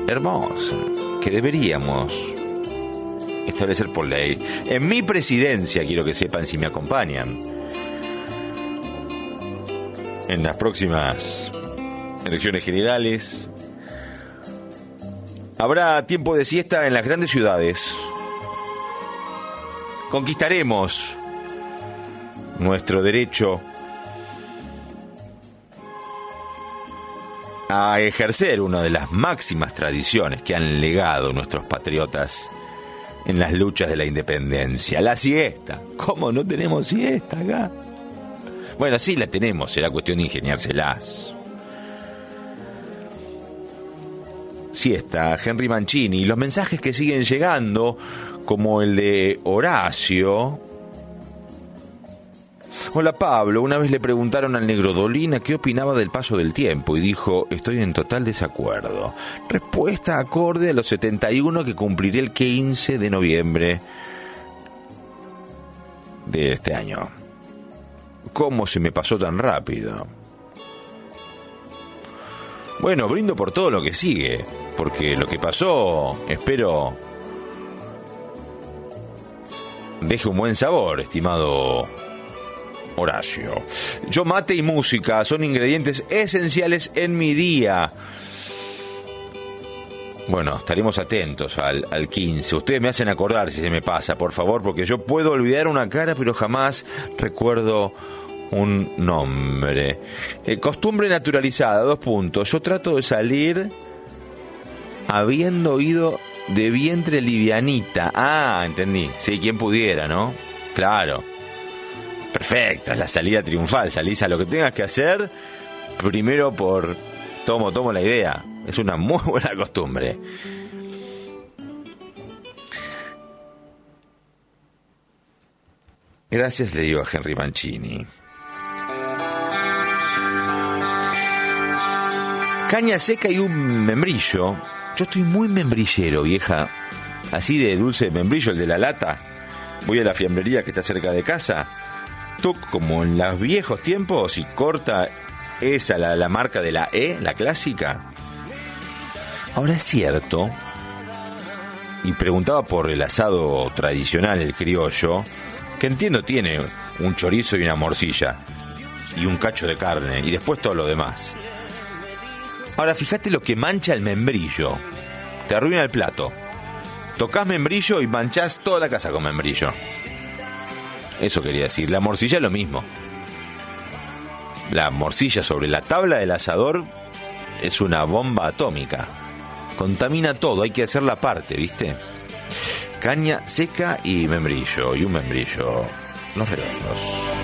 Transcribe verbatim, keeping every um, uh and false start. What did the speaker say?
hermosa que deberíamos establecer por ley. En mi presidencia, quiero que sepan, si me acompañan, en las próximas elecciones generales, habrá tiempo de siesta en las grandes ciudades. Conquistaremos nuestro derecho a ejercer una de las máximas tradiciones que han legado nuestros patriotas en las luchas de la independencia, la siesta. ¿Cómo no tenemos siesta acá? Bueno, sí la tenemos, será cuestión de ingeniárselas. Siesta, Henry Mancini, y los mensajes que siguen llegando, como el de Horacio. Hola Pablo, una vez le preguntaron al negro Dolina qué opinaba del paso del tiempo y dijo: estoy en total desacuerdo. Respuesta acorde a los setenta y uno que cumpliré el quince de noviembre de este año. ¿Cómo se me pasó tan rápido? Bueno, brindo por todo lo que sigue, porque lo que pasó, espero, deje un buen sabor, estimado Horacio. Yo, mate y música son ingredientes esenciales en mi día. Bueno, estaremos atentos al, al quince. Ustedes me hacen acordar si se me pasa, por favor, porque yo puedo olvidar una cara, pero jamás recuerdo un nombre. Eh, costumbre naturalizada, dos puntos. Yo trato de salir habiendo oído de vientre livianita. Ah, entendí. Sí, quien pudiera, ¿no? Claro. Perfecta, es la salida triunfal. Salís a lo que tengas que hacer, primero por... Tomo, tomo la idea. Es una muy buena costumbre. Gracias, le digo a Henry Mancini. Caña seca y un membrillo. Yo estoy muy membrillero, vieja. Así de dulce de membrillo, el de la lata. Voy a la fiambrería que está cerca de casa. Toco como en los viejos tiempos y corta esa, la, la marca de la E, la clásica. Ahora es cierto, y preguntaba por el asado tradicional, el criollo, que entiendo tiene un chorizo y una morcilla, y un cacho de carne, y después todo lo demás. Ahora fíjate lo que mancha el membrillo. Te arruina el plato. Tocás membrillo y manchás toda la casa con membrillo. Eso quería decir. La morcilla es lo mismo. La morcilla sobre la tabla del asador es una bomba atómica. Contamina todo, hay que hacer la parte, ¿viste? Caña seca y membrillo. Y un membrillo. Los redondos.